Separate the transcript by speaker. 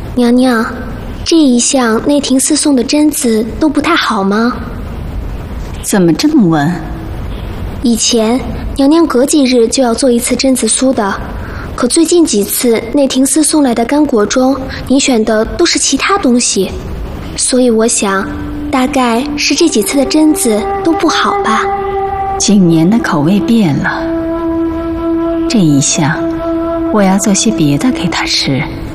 Speaker 1: 娘娘，这一向内廷司送的榛子都不太好吗？
Speaker 2: 怎么这么问？
Speaker 1: 以前娘娘隔几日就要做一次榛子酥的，可最近几次内廷司送来的干果中，您选的都是其他东西，所以我想，大概是这几次的榛子都不好吧。
Speaker 2: 今年的口味变了，这一向我要做些别的给他吃。